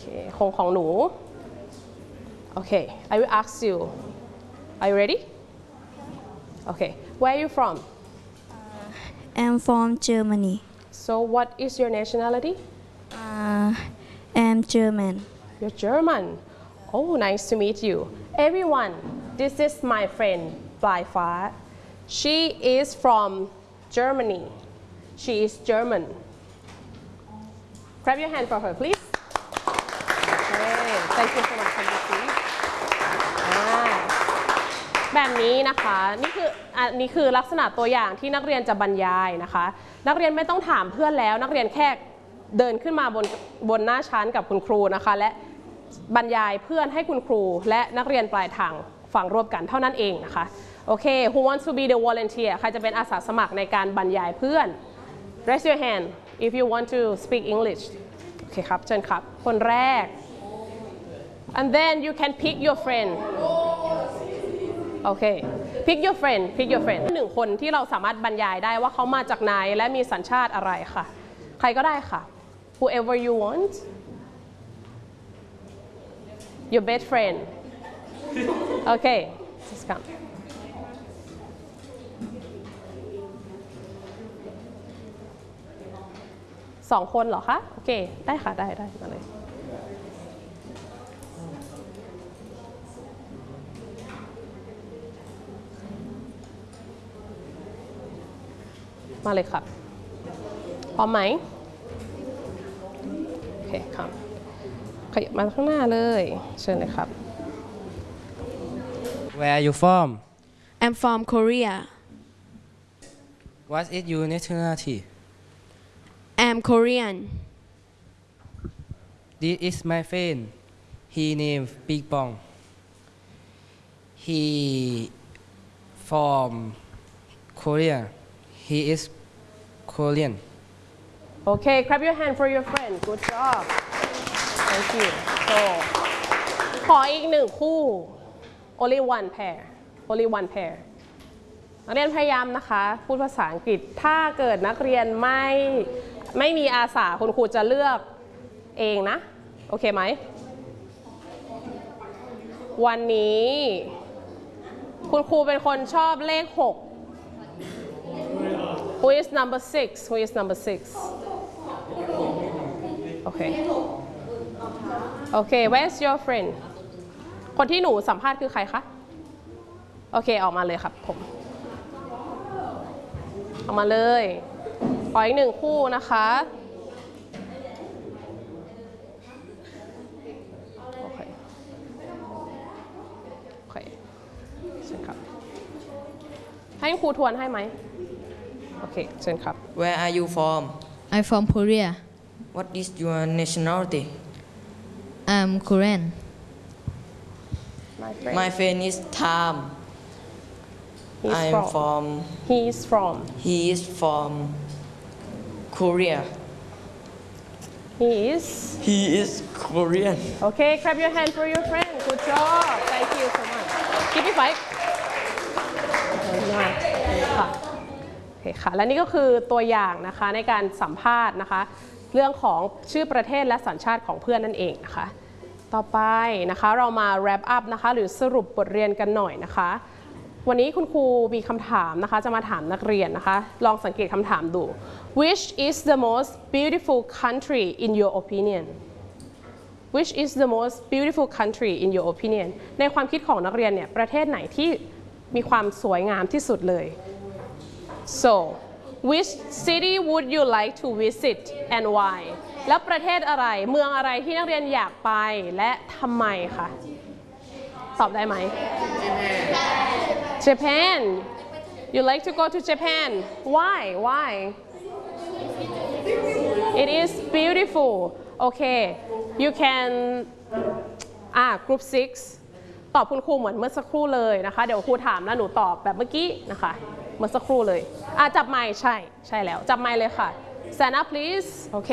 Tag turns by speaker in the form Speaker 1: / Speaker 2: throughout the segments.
Speaker 1: เคของหนูโอเค I will ask you are you ready okay where are you from
Speaker 2: I'm from Germany.
Speaker 1: so what is your nationality
Speaker 2: I'm German.
Speaker 1: you're German oh nice to meet you everyone this is my friend ปลายฟ้า she is from Germany she is German grab your hand for her please okay thank you so much for listening แบบนี้นะคะนี่คือลักษณะตัวอย่างที่นักเรียนจะบรรยายนะคะนักเรียนไม่ต้องถามเพื่อนแล้วนักเรียนแค่เดินขึ้นมาบนหน้าชั้นกับคุณครูนะคะและบรรยายเพื่อนให้คุณครูและนักเรียนปลายทางฟังร่วมกันเท่านั้นเองนะคะโอเค who wants to be the volunteer ใครจะเป็นอาสาสมัครในการบรรยายเพื่อน raise your hand if you want to speak English โอเคครับเชิญครับคนแรก and then you can pick your friend โอเค pick your friend หนึ่งคนที่เราสามารถบรรยายได้ว่าเขามาจากไหนและมีสัญชาติอะไรค่ะใครก็ได้ค่ะ whoever you want your best friend okay just come 2 คนเหรอคะโอเคได้ค่ะได้มาเลยมาเลยครับพร้อมไหมโอเคครับขยับมาข้างหน้าเลยเชิญเลยครับ
Speaker 3: Where are you from?
Speaker 2: I'm from Korea.
Speaker 3: What is your nationality?
Speaker 2: I'm Korean.
Speaker 3: This is my friend. He named Big Bong. He from Korea. He is Korean.
Speaker 1: Okay clap your hand for your friend good job thank you so ขออีก1 คู่ only one pair นักเรียนพยายามนะคะพูดภาษาอังกฤษถ้าเกิดนักเรียนไม่มีอาสาคุณครูจะเลือกเองนะโอเคไหมวันนี้คุณครูเป็นคนชอบเลข6 Who is number 6 Who is number 6 Okay where's your friend คนที่หนูสัมภาษณ์คือใครคะโอเคออกมาเลยครับผมออกมาเลยขออีก1 คู่นะคะโอเคเชิญครับให้ครูทวนให้ไหมโอเคเชิญครับ
Speaker 4: Where are you from?
Speaker 2: I'm from Korea.
Speaker 4: What is your nationality?
Speaker 2: I'm Korean.
Speaker 4: My friend is Tham.
Speaker 1: He is from
Speaker 4: Korea.
Speaker 1: He is
Speaker 4: Korean.
Speaker 1: Okay clap your hand for your friend good job thank you so much keep it fight ค่ะโอเคค่ะและนี่ก็คือตัวอย่างนะคะในการสัมภาษณ์นะคะเรื่องของชื่อประเทศและสัญชาติของเพื่อนนั่นเองนะคะต่อไปนะคะเรามา wrap up นะคะหรือสรุปบทเรียนกันหน่อยนะคะวันนี้คุณครูมีคำถามนะคะจะมาถามนักเรียนนะคะลองสังเกตคำถามดู Which is the most beautiful country in your opinion Which is the most beautiful country in your opinion ในความคิดของนักเรียนเนี่ยประเทศไหนที่มีความสวยงามที่สุดเลย So which city would you like to visit and why แล้วประเทศอะไรเมืองอะไรที่นักเรียนอยากไปและทำไมคะตอบได้ไหม Japan you like to go to Japan why it is beautiful okay you can group 6 ตอบคุณครูเหมือนเมื่อสักครู่เลยนะคะเดี๋ยวครูถามแล้วหนูตอบแบบเมื่อกี้นะคะเมื่อสักครู่เลยจับไมค์ใช่แล้วจับไมค์เลยค่ะ stand up please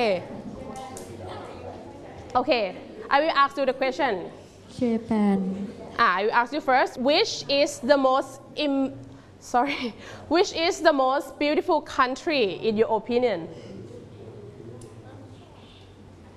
Speaker 1: okay I will ask you the question
Speaker 2: Japan.
Speaker 1: I will ask you first which is the most beautiful country in your opinion